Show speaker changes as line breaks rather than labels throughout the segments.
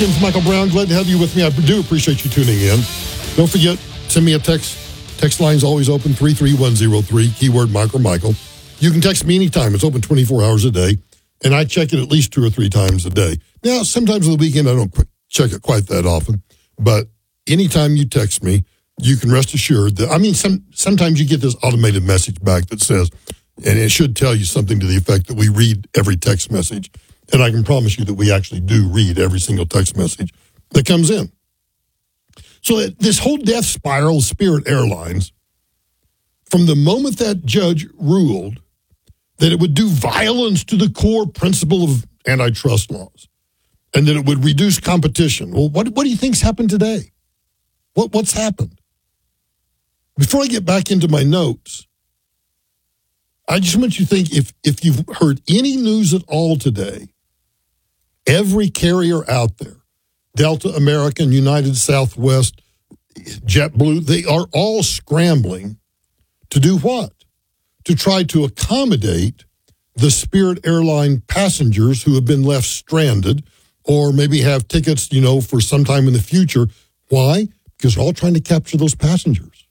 It's Michael Brown. Glad to have you with me. I do appreciate you tuning in. Don't forget, send me a text. Text line's always open, 33103, keyword Michael. You can text me anytime. It's open 24 hours a day, and I check it at least 2 or 3 times a day. Now, sometimes on the weekend, I don't check it quite that often, but anytime you text me, you can rest assured that, sometimes you get this automated message back that says, and it should tell you something to the effect that we read every text message. And I can promise you that we actually do read every single text message that comes in. So this whole death spiral of Spirit Airlines, from the moment that judge ruled that it would do violence to the core principle of antitrust laws and that it would reduce competition. Well, what do you think's happened today? What's happened? Before I get back into my notes, I just want you to think, if you've heard any news at all today, every carrier out there, Delta, American, United, Southwest, JetBlue, they are all scrambling to do what? To try to accommodate the Spirit Airline passengers who have been left stranded or maybe have tickets, for some time in the future. Why? Because they're all trying to capture those passengers.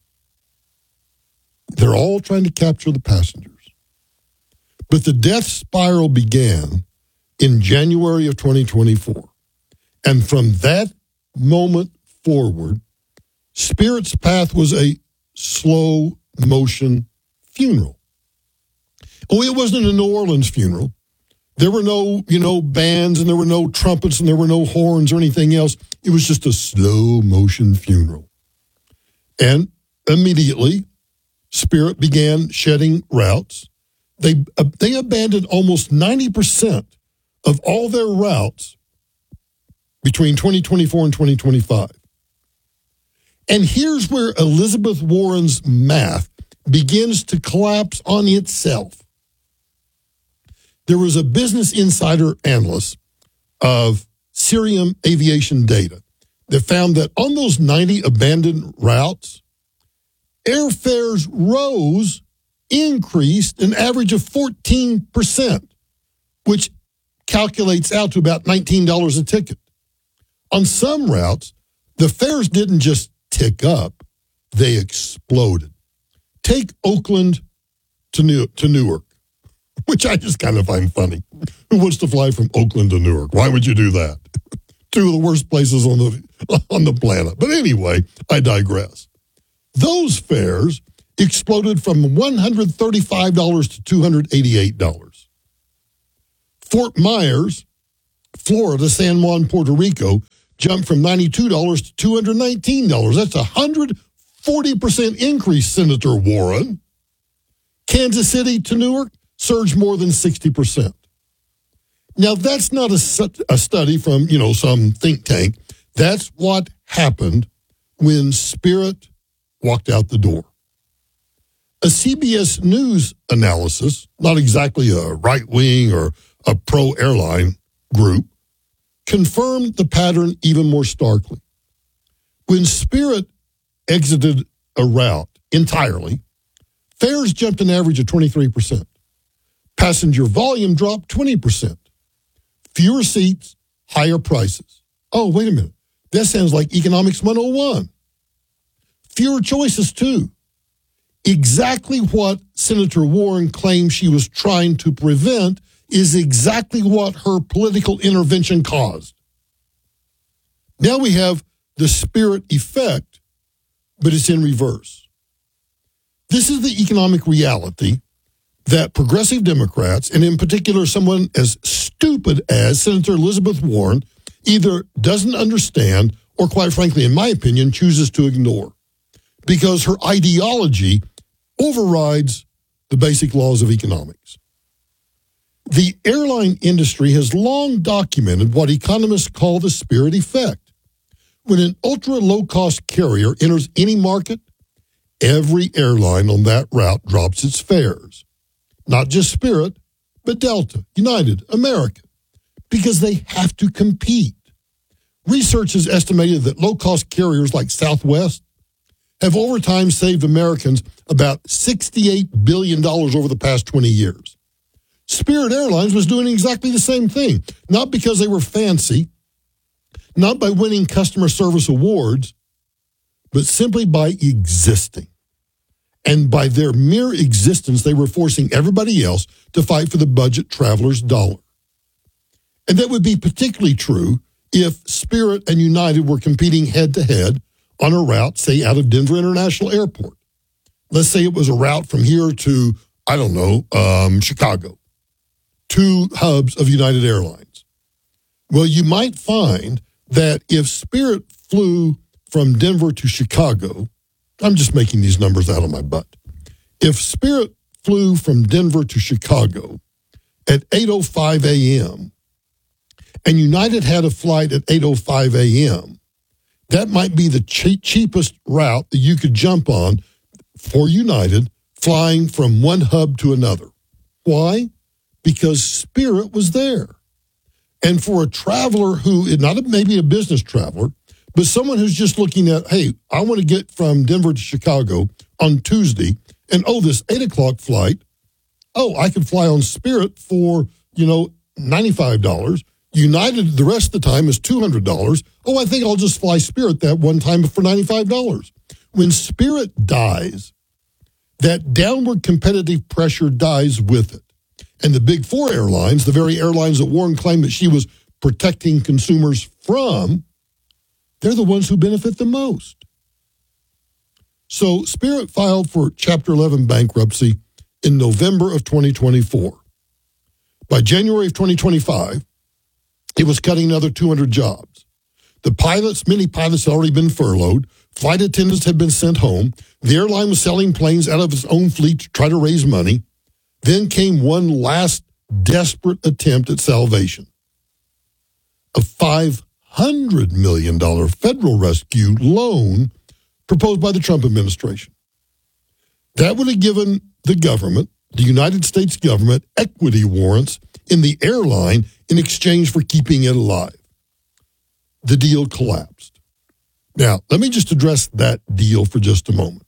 They're all trying to capture the passengers. But the death spiral began in January of 2024. And from that moment forward, Spirit's path was a slow motion funeral. Oh, it wasn't a New Orleans funeral. There were no, bands, and there were no trumpets, and there were no horns or anything else. It was just a slow motion funeral. And immediately, Spirit began shedding routes. They abandoned almost 90% of all their routes between 2024 and 2025. And here's where Elizabeth Warren's math begins to collapse on itself. There was a Business Insider analyst of Cirium Aviation Data that found that on those 90 abandoned routes, airfares increased an average of 14%, which calculates out to about $19 a ticket. On some routes, the fares didn't just tick up, they exploded. Take Oakland to Newark, which I just kind of find funny. Who wants to fly from Oakland to Newark? Why would you do that? 2 of the worst places on the planet. But anyway, I digress. Those fares exploded from $135 to $288. Fort Myers, Florida, San Juan, Puerto Rico, jumped from $92 to $219. That's a 140% increase, Senator Warren. Kansas City to Newark surged more than 60%. Now, that's not a study from, some think tank. That's what happened when Spirit walked out the door. A CBS News analysis, not exactly a right-wing or a pro-airline group, confirmed the pattern even more starkly. When Spirit exited a route entirely, fares jumped an average of 23%. Passenger volume dropped 20%. Fewer seats, higher prices. Oh, wait a minute. That sounds like Economics 101. Fewer choices, too. Exactly what Senator Warren claimed she was trying to prevent is exactly what her political intervention caused. Now we have the Spirit effect, but it's in reverse. This is the economic reality that progressive Democrats, and in particular someone as stupid as Senator Elizabeth Warren, either doesn't understand or, quite frankly, in my opinion, chooses to ignore, because her ideology overrides the basic laws of economics. The airline industry has long documented what economists call the Spirit effect. When an ultra-low-cost carrier enters any market, every airline on that route drops its fares. Not just Spirit, but Delta, United, American, because they have to compete. Research has estimated that low-cost carriers like Southwest have over time saved Americans about $68 billion over the past 20 years. Spirit Airlines was doing exactly the same thing, not because they were fancy, not by winning customer service awards, but simply by existing. And by their mere existence, they were forcing everybody else to fight for the budget traveler's dollar. And that would be particularly true if Spirit and United were competing head-to-head on a route, say, out of Denver International Airport. Let's say it was a route from here to, I don't know, Chicago. 2 hubs of United Airlines. Well, you might find that if Spirit flew from Denver to Chicago, I'm just making these numbers out of my butt. If Spirit flew from Denver to Chicago at 8:05 a.m. and United had a flight at 8:05 a.m., that might be the cheapest route that you could jump on for United, flying from one hub to another. Why? Because Spirit was there. And for a traveler who, not maybe a business traveler, but someone who's just looking at, hey, I want to get from Denver to Chicago on Tuesday, and this 8 o'clock flight, I can fly on Spirit for, $95. United, the rest of the time, is $200. I think I'll just fly Spirit that one time for $95. When Spirit dies, that downward competitive pressure dies with it. And the big 4 airlines, the very airlines that Warren claimed that she was protecting consumers from, they're the ones who benefit the most. So Spirit filed for Chapter 11 bankruptcy in November of 2024. By January of 2025, it was cutting another 200 jobs. The pilots, many pilots had already been furloughed. Flight attendants had been sent home. The airline was selling planes out of its own fleet to try to raise money. Then came one last desperate attempt at salvation. A $500 million federal rescue loan proposed by the Trump administration. That would have given the government, the United States government, equity warrants in the airline in exchange for keeping it alive. The deal collapsed. Now, let me just address that deal for just a moment.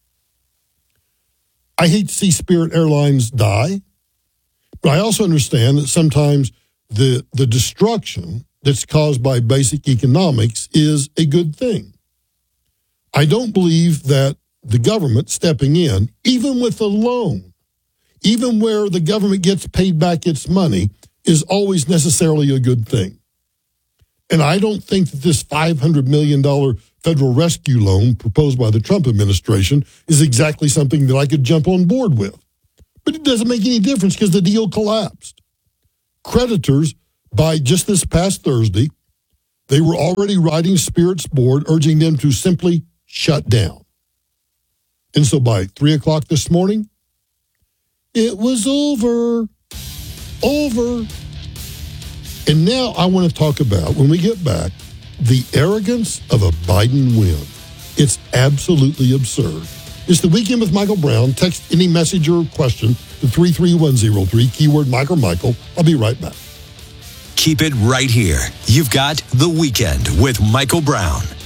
I hate to see Spirit Airlines die, but I also understand that sometimes the destruction that's caused by basic economics is a good thing. I don't believe that the government stepping in, even with a loan, even where the government gets paid back its money, is always necessarily a good thing. And I don't think that this $500 million federal rescue loan proposed by the Trump administration is exactly something that I could jump on board with. But it doesn't make any difference because the deal collapsed. Creditors, by just this past Thursday, they were already writing Spirit's board, urging them to simply shut down. And so by 3 o'clock this morning, it was over. And now I want to talk about, when we get back, the arrogance of a Biden win. It's absolutely absurd. It's the Weekend with Michael Brown. Text any message or question to 33103, keyword Mike or Michael. I'll be right back.
Keep it right here. You've got The Weekend with Michael Brown